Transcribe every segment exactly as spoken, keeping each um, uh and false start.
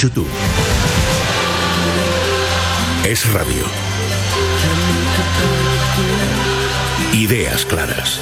YouTube. Es Radio. Ideas claras.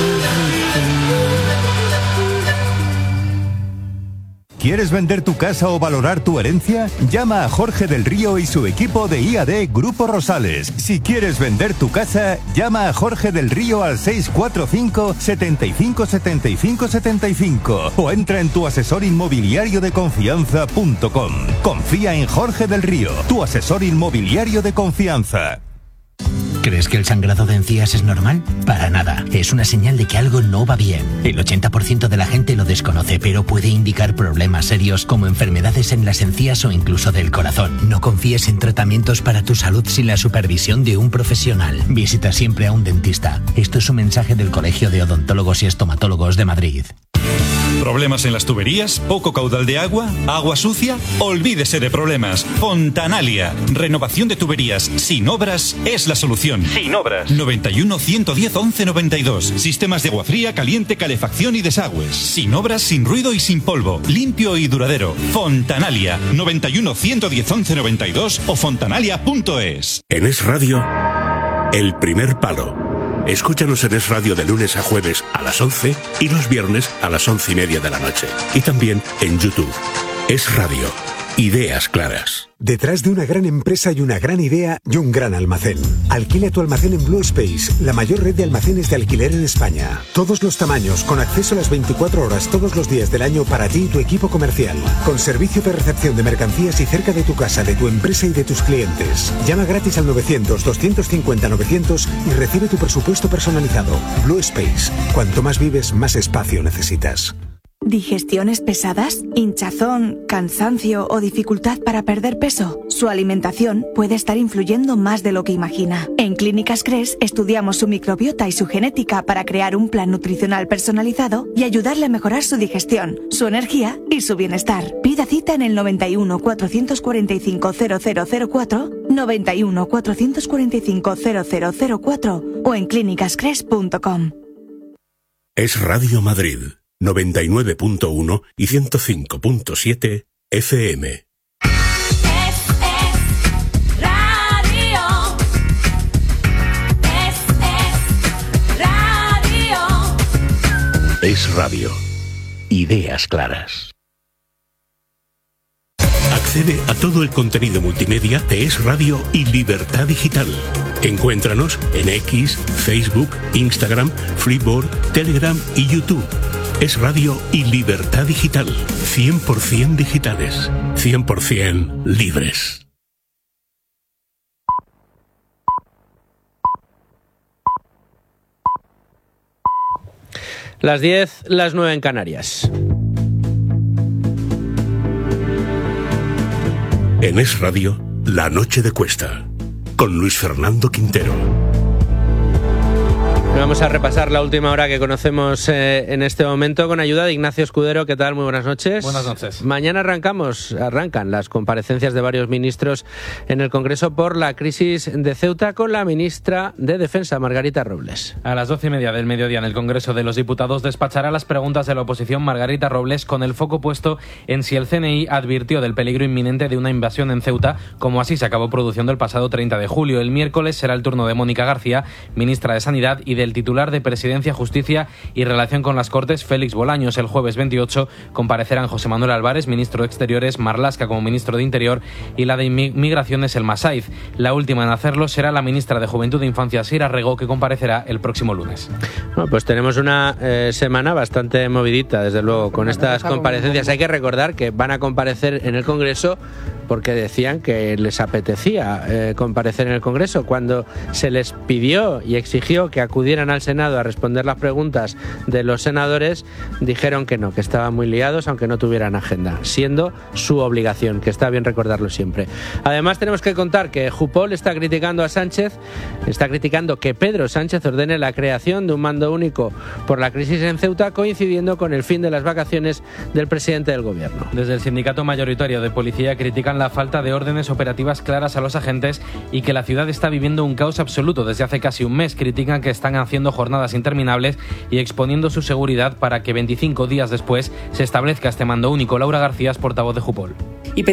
¿Quieres vender tu casa o valorar tu herencia? Llama a Jorge del Río y su equipo de I A D Grupo Rosales. Si quieres vender tu casa, llama a Jorge del Río al seis cuatro cinco, setenta y cinco, setenta y cinco, setenta y cinco o entra en tu asesor inmobiliario de confianza punto com. Confía en Jorge del Río, tu asesor inmobiliario de confianza. ¿Crees que el sangrado de encías es normal? Para nada. Es una señal de que algo no va bien. El ochenta por ciento de la gente lo desconoce, pero puede indicar problemas serios como enfermedades en las encías o incluso del corazón. No confíes en tratamientos para tu salud sin la supervisión de un profesional. Visita siempre a un dentista. Esto es un mensaje del Colegio de Odontólogos y Estomatólogos de Madrid. ¿Problemas en las tuberías? ¿Poco caudal de agua? ¿Agua sucia? Olvídese de problemas. Fontanalia. Renovación de tuberías sin obras es la solución. Sin obras. noventa y uno, ciento diez, once noventa y dos. Sistemas de agua fría, caliente, calefacción y desagües. Sin obras, sin ruido y sin polvo. Limpio y duradero. Fontanalia. noventa y uno, ciento diez, once noventa y dos o fontanalia punto es. En Es Radio, El Primer Palo. Escúchanos en Es Radio de lunes a jueves a las once y los viernes a las once y media de la noche. Y también en YouTube. Es Radio. Ideas claras. Detrás de una gran empresa hay una gran idea y un gran almacén. Alquila tu almacén en Blue Space, la mayor red de almacenes de alquiler en España. Todos los tamaños, con acceso a las veinticuatro horas todos los días del año para ti y tu equipo comercial. Con servicio de recepción de mercancías y cerca de tu casa, de tu empresa y de tus clientes. Llama gratis al novecientos, doscientos cincuenta, novecientos y recibe tu presupuesto personalizado. Blue Space. Cuanto más vives, más espacio necesitas. ¿Digestiones pesadas? ¿Hinchazón, cansancio o dificultad para perder peso? Su alimentación puede estar influyendo más de lo que imagina. En Clínicas Cres estudiamos su microbiota y su genética para crear un plan nutricional personalizado y ayudarle a mejorar su digestión, su energía y su bienestar. Pida cita en el noventa y uno, cuatrocientos cuarenta y cinco, cero cero cero cuatro, noventa y uno, cuatrocientos cuarenta y cinco, cero cero cero cuatro o en clínicas cres punto com. Es Radio Madrid. noventa y nueve punto uno y ciento cinco punto siete F M. Es, es radio. Es, es radio. Es Radio. Ideas claras. Accede a todo el contenido multimedia de Es Radio y Libertad Digital. Encuéntranos en X, Facebook, Instagram, Flipboard, Telegram y YouTube. Es Radio y Libertad Digital. cien por ciento digitales. cien por ciento libres. Las diez, las nueve en Canarias. En Es Radio, La Noche de Cuesta, con Luis Fernando Quintero. Vamos a repasar la última hora que conocemos eh, en este momento con ayuda de Ignacio Escudero. ¿Qué tal? Muy buenas noches. Buenas noches. Mañana arrancamos, arrancan las comparecencias de varios ministros en el Congreso por la crisis de Ceuta con la ministra de Defensa, Margarita Robles. A las doce y media del mediodía en el Congreso de los Diputados despachará las preguntas de la oposición Margarita Robles con el foco puesto en si el C N I advirtió del peligro inminente de una invasión en Ceuta, como así se acabó produciendo el pasado treinta de julio. El miércoles será el turno de Mónica García, ministra de Sanidad, y de el titular de Presidencia, Justicia y Relación con las Cortes, Félix Bolaños. El jueves veintiocho comparecerán José Manuel Álvarez, ministro de Exteriores, Marlaska como ministro de Interior y la de Migraciones, Elma Saiz. La última en hacerlo será la ministra de Juventud e Infancia, Sira Rego, que comparecerá el próximo lunes. Bueno, pues tenemos una eh, semana bastante movidita, desde luego, con estas comparecencias. Hay que recordar que van a comparecer en el Congreso porque decían que les apetecía eh, comparecer en el Congreso. Cuando se les pidió y exigió que acudieran al Senado a responder las preguntas de los senadores, dijeron que no, que estaban muy liados, aunque no tuvieran agenda, siendo su obligación, que está bien recordarlo siempre. Además, tenemos que contar que Jupol está criticando a Sánchez, está criticando que Pedro Sánchez ordene la creación de un mando único por la crisis en Ceuta, coincidiendo con el fin de las vacaciones del presidente del gobierno. Desde el sindicato mayoritario de policía critican la falta de órdenes operativas claras a los agentes y que la ciudad está viviendo un caos absoluto desde hace casi un mes. Critican que están haciendo jornadas interminables y exponiendo su seguridad para que veinticinco días después se establezca este mando único. Laura García es portavoz de Jupol.